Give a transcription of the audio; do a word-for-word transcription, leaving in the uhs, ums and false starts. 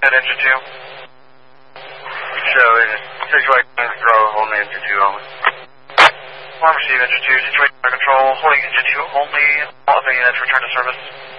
At engine two. Show it is situation control, only engine two only. One receive engine two, situation under control, holding engine two only, all other units return to service.